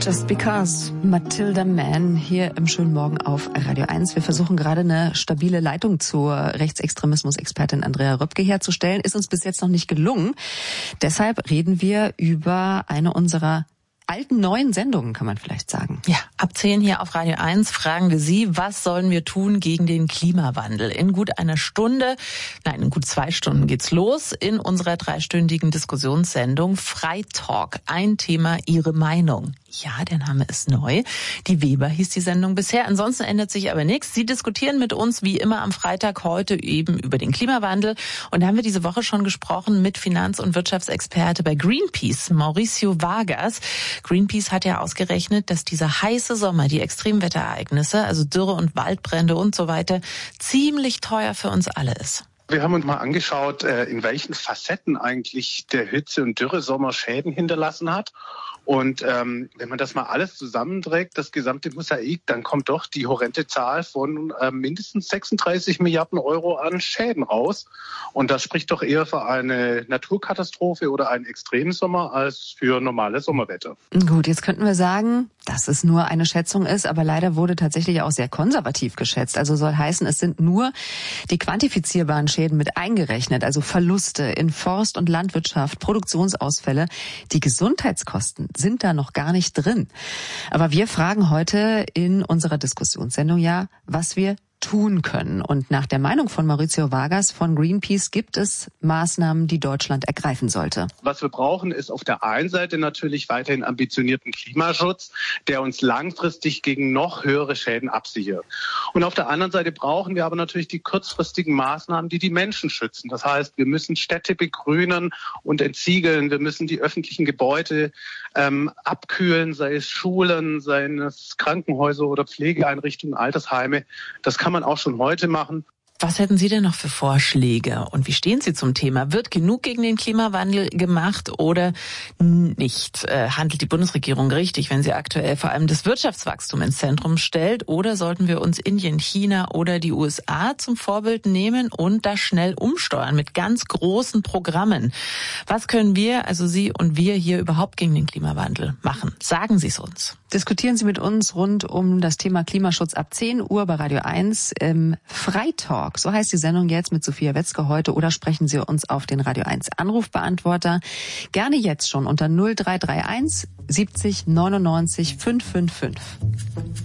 Just Because, Matilda Mann hier im schönen Morgen auf Radio 1. Wir versuchen gerade eine stabile Leitung zur Rechtsextremismus-Expertin Andrea Röpke herzustellen. Ist uns bis jetzt noch nicht gelungen. Deshalb reden wir über eine unserer alten, neuen Sendungen, kann man vielleicht sagen. Ja, ab 10 hier auf Radio 1 fragen wir Sie, was sollen wir tun gegen den Klimawandel? In gut 2 Stunden geht's los in unserer 3-stündigen Diskussionssendung Freitalk. Ein Thema, Ihre Meinung. Ja, der Name ist neu. Die Weber hieß die Sendung bisher. Ansonsten ändert sich aber nichts. Sie diskutieren mit uns wie immer am Freitag heute eben über den Klimawandel. Und da haben wir diese Woche schon gesprochen mit Finanz- und Wirtschaftsexperte bei Greenpeace, Mauricio Vargas. Greenpeace hat ja ausgerechnet, dass dieser heiße Sommer, die Extremwetterereignisse, also Dürre und Waldbrände und so weiter, ziemlich teuer für uns alle ist. Wir haben uns mal angeschaut, in welchen Facetten eigentlich der Hitze- und Dürresommer Schäden hinterlassen hat. Und wenn man das mal alles zusammenträgt, das gesamte Mosaik, dann kommt doch die horrende Zahl von mindestens 36 Milliarden Euro an Schäden raus. Und das spricht doch eher für eine Naturkatastrophe oder einen Extremsommer als für normale Sommerwetter. Gut, jetzt könnten wir sagen, dass es nur eine Schätzung ist, aber leider wurde tatsächlich auch sehr konservativ geschätzt. Also soll heißen, es sind nur die quantifizierbaren Schäden mit eingerechnet, also Verluste in Forst- und Landwirtschaft, Produktionsausfälle. Die Gesundheitskosten sind da noch gar nicht drin. Aber wir fragen heute in unserer Diskussionssendung ja, was wir tun können. Und nach der Meinung von Mauricio Vargas von Greenpeace gibt es Maßnahmen, die Deutschland ergreifen sollte. Was wir brauchen, ist auf der einen Seite natürlich weiterhin ambitionierten Klimaschutz, der uns langfristig gegen noch höhere Schäden absichert. Und auf der anderen Seite brauchen wir aber natürlich die kurzfristigen Maßnahmen, die die Menschen schützen. Das heißt, wir müssen Städte begrünen und entsiegeln. Wir müssen die öffentlichen Gebäude abkühlen, sei es Schulen, sei es Krankenhäuser oder Pflegeeinrichtungen, Altersheime. Das kann man auch schon heute machen. Was hätten Sie denn noch für Vorschläge und wie stehen Sie zum Thema? Wird genug gegen den Klimawandel gemacht oder nicht? Handelt die Bundesregierung richtig, wenn sie aktuell vor allem das Wirtschaftswachstum ins Zentrum stellt? Oder sollten wir uns Indien, China oder die USA zum Vorbild nehmen und das schnell umsteuern mit ganz großen Programmen? Was können wir, also Sie und wir hier überhaupt gegen den Klimawandel machen? Sagen Sie es uns. Diskutieren Sie mit uns rund um das Thema Klimaschutz ab 10 Uhr bei Radio 1 im Freitalk. So heißt die Sendung jetzt mit Sophia Wetzke heute, oder sprechen Sie uns auf den Radio 1 Anrufbeantworter. Gerne jetzt schon unter 0331 70 99 555.